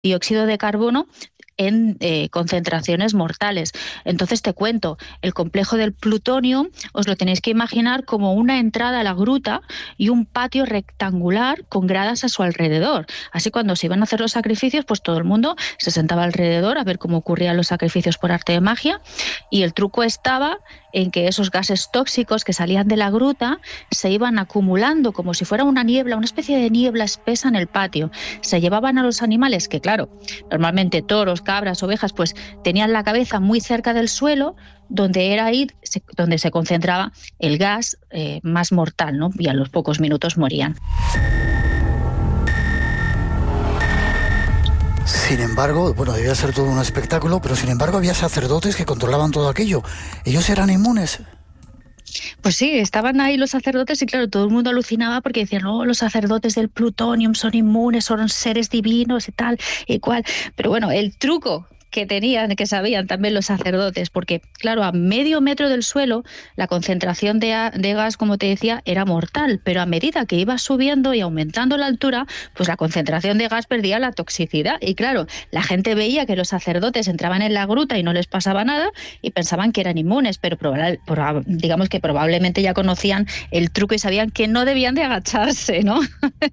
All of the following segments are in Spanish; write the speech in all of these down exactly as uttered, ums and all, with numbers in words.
dióxido de carbono en eh, concentraciones mortales. Entonces te cuento, el complejo del plutonio os lo tenéis que imaginar como una entrada a la gruta y un patio rectangular con gradas a su alrededor. Así cuando se iban a hacer los sacrificios, pues todo el mundo se sentaba alrededor a ver cómo ocurrían los sacrificios por arte de magia, y el truco estaba en que esos gases tóxicos que salían de la gruta se iban acumulando como si fuera una niebla, una especie de niebla espesa en el patio. Se llevaban a los animales que, claro, normalmente toros, cabras, ovejas, pues tenían la cabeza muy cerca del suelo, donde era ahí se, donde se concentraba el gas eh, más mortal, ¿no? Y a los pocos minutos morían. Sin embargo, bueno, debía ser todo un espectáculo, pero sin embargo había sacerdotes que controlaban todo aquello. ¿Ellos eran inmunes? Pues sí, estaban ahí los sacerdotes y claro, todo el mundo alucinaba porque decían, no, los sacerdotes del plutonium son inmunes, son seres divinos y tal y cual. Pero bueno, el truco que tenían, que sabían también los sacerdotes, porque claro, a medio metro del suelo la concentración de, de gas, como te decía, era mortal, pero a medida que iba subiendo y aumentando la altura, pues la concentración de gas perdía la toxicidad y claro, la gente veía que los sacerdotes entraban en la gruta y no les pasaba nada y pensaban que eran inmunes, pero probable, proba, digamos que probablemente ya conocían el truco y sabían que no debían de agacharse, ¿no?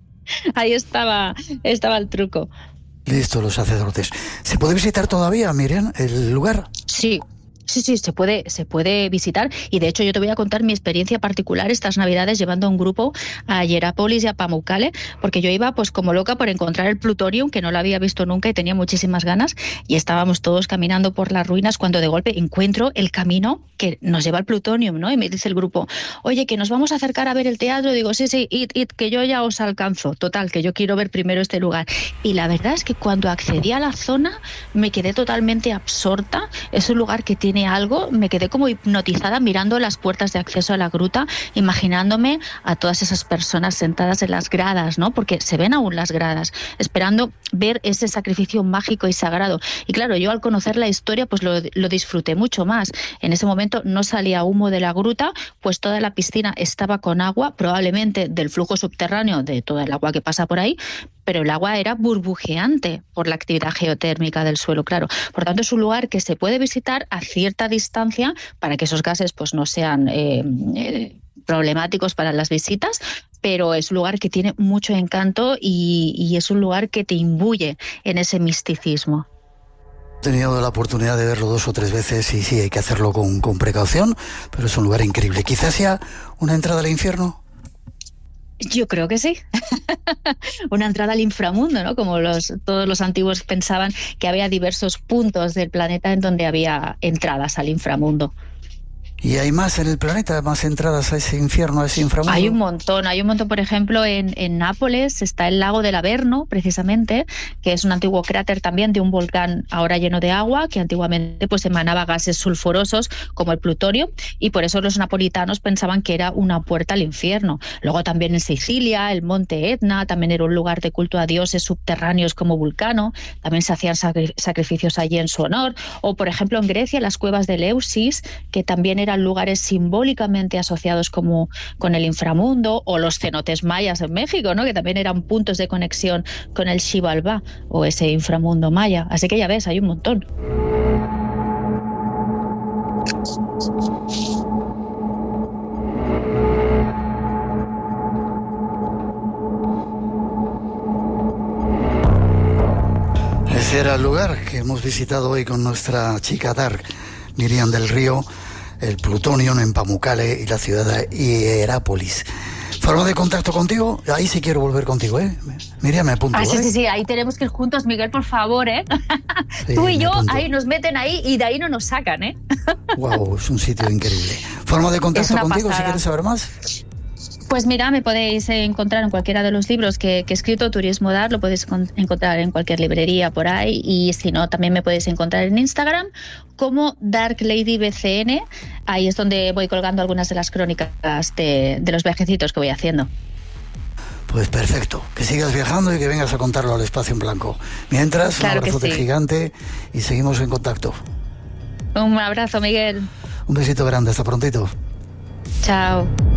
Ahí estaba, estaba el truco. Listo, los sacerdotes. ¿Se puede visitar todavía, Miriam, el lugar? Sí. Sí, sí, se puede, se puede visitar y de hecho yo te voy a contar mi experiencia particular estas Navidades llevando a un grupo a Hierápolis y a Pamukkale, porque yo iba pues como loca por encontrar el plutonium, que no lo había visto nunca y tenía muchísimas ganas, y estábamos todos caminando por las ruinas cuando de golpe encuentro el camino que nos lleva al plutonium, ¿no? Y me dice el grupo, oye, que nos vamos a acercar a ver el teatro. Digo, sí, sí, id, id, que yo ya os alcanzo. Total, que yo quiero ver primero este lugar. Y la verdad es que cuando accedí a la zona me quedé totalmente absorta. Es un lugar que tiene algo, me quedé como hipnotizada mirando las puertas de acceso a la gruta, imaginándome a todas esas personas sentadas en las gradas, ¿no? Porque se ven aún las gradas, esperando ver ese sacrificio mágico y sagrado. Y claro, yo al conocer la historia, pues lo, lo disfruté mucho más. En ese momento no salía humo de la gruta, pues toda la piscina estaba con agua, probablemente del flujo subterráneo de toda el agua que pasa por ahí, pero el agua era burbujeante por la actividad geotérmica del suelo, claro. Por tanto, es un lugar que se puede visitar a cierta distancia para que esos gases pues no sean eh, eh, problemáticos para las visitas, pero es un lugar que tiene mucho encanto y, y es un lugar que te imbuye en ese misticismo. He tenido la oportunidad de verlo dos o tres veces y sí, hay que hacerlo con, con precaución, pero es un lugar increíble. ¿Quizás sea una entrada al infierno? Yo creo que sí. Una entrada al inframundo, ¿no? Como los, todos los antiguos pensaban que había diversos puntos del planeta en donde había entradas al inframundo. ¿Y hay más en el planeta, más entradas a ese infierno, a ese inframundo? Hay un montón, hay un montón. Por ejemplo, en, en Nápoles está el lago del Averno, precisamente, que es un antiguo cráter también de un volcán ahora lleno de agua, que antiguamente pues emanaba gases sulfurosos como el plutonio, y por eso los napolitanos pensaban que era una puerta al infierno. Luego también en Sicilia, el monte Etna, también era un lugar de culto a dioses subterráneos como Vulcano, también se hacían sacri- sacrificios allí en su honor. O, por ejemplo, en Grecia, las cuevas de Eleusis, que también eran lugares simbólicamente asociados como con el inframundo, o los cenotes mayas en México, ¿no? Que también eran puntos de conexión con el Xibalbá o ese inframundo maya. Así que ya ves, hay un montón. Ese era el lugar que hemos visitado hoy con nuestra chica Dark, Miriam del Río, el Plutonium en Pamukkale y la ciudad de Hierápolis. Forma de contacto contigo, ahí sí quiero volver contigo, ¿eh? Miriam, me apunto. Ah, sí, ¿vale? sí, sí, ahí tenemos que ir juntos, Miguel, por favor, ¿eh? Sí, Tú y yo, apunto. ahí nos meten ahí y de ahí no nos sacan, ¿eh? Wow, es un sitio increíble. Forma de contacto contigo, pasada. si quieres saber más. Pues mira, me podéis encontrar en cualquiera de los libros que, que he escrito, Turismo Dar, lo podéis encontrar en cualquier librería por ahí, y si no, también me podéis encontrar en Instagram como Dark Lady B C N. Ahí es donde voy colgando algunas de las crónicas de, de los viajecitos que voy haciendo. Pues perfecto, que sigas viajando y que vengas a contarlo al Espacio en Blanco. Mientras, Claro un abrazote sí. gigante y seguimos en contacto. Un abrazo, Miguel. Un besito grande, hasta prontito. Chao.